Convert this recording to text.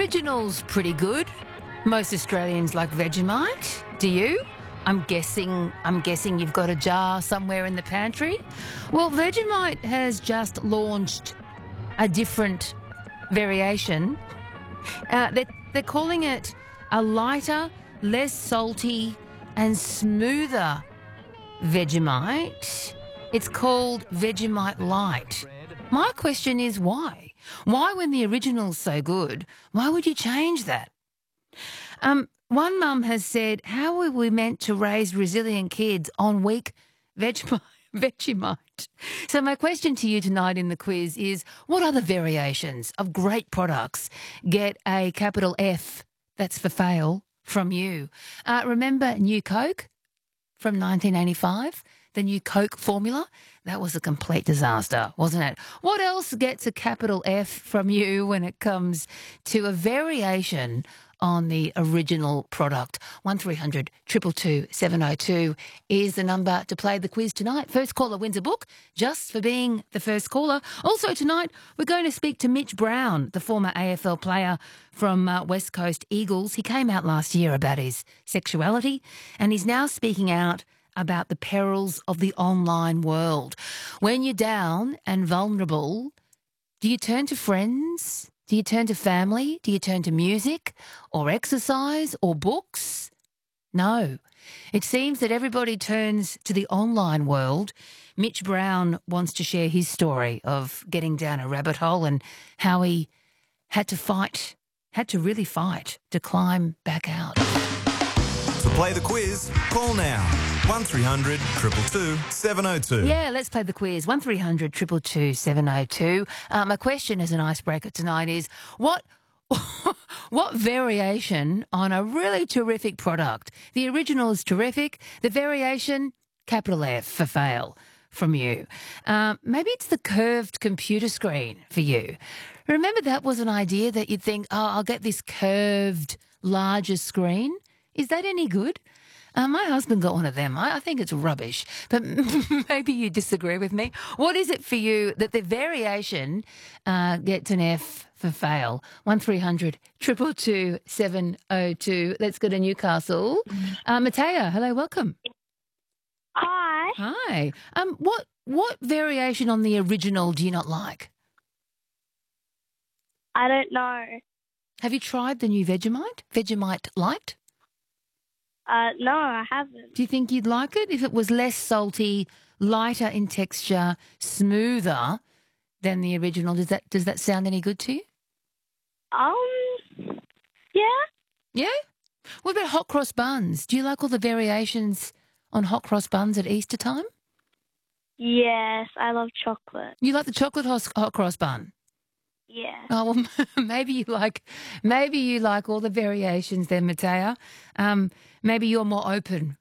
original's pretty good. Most Australians like Vegemite. Do you? I'm guessing you've got a jar somewhere in the pantry. Well, Vegemite has just launched a different variation. They're calling it a lighter, less salty and smoother Vegemite. It's called Vegemite Light. My question is why? Why, when the original's so good, why would you change that? One mum has said, how are we meant to raise resilient kids on weak Vegemite? So my question to you tonight in the quiz is, what other variations of great products get a capital F, that's for fail, from you? Remember New Coke from 1985? The new Coke formula? That was a complete disaster, wasn't it? What else gets a capital F from you when it comes to a variation on the original product? 1300 222 702 is the number to play the quiz tonight. First caller wins a book just for being the first caller. Also tonight, we're going to speak to Mitch Brown, the former AFL player from West Coast Eagles. He came out last year about his sexuality, and he's now speaking out about the perils of the online world. When you're down and vulnerable, do you turn to friends? Do you turn to family? Do you turn to music or exercise or books? No. It seems that everybody turns to the online world. Mitch Brown wants to share his story of getting down a rabbit hole and how he had to really fight to climb back out. To play the quiz, call now. 1300 222 702. Yeah, let's play the quiz. 1300 222 702. My question as an icebreaker tonight is, what variation on a really terrific product? The original is terrific. The variation, capital F for fail from you. Maybe it's the curved computer screen for you. Remember that was an idea that you'd think, oh, I'll get this curved, larger screen. Is that any good? My husband got one of them. I think it's rubbish, but maybe you disagree with me. What is it for you that the variation gets an F for fail? 1300 222 702. Let's go to Newcastle. Matea, hello, welcome. Hi. Hi. What variation on the original do you not like? I don't know. Have you tried the new Vegemite Light? No, I haven't. Do you think you'd like it if it was less salty, lighter in texture, smoother than the original? Does that sound any good to you? Yeah. Yeah? What about hot cross buns? Do you like all the variations on hot cross buns at Easter time? Yes, I love chocolate. You like the chocolate hot cross bun? Yeah. Oh, well, maybe you like all the variations then, Matea. Maybe you're more open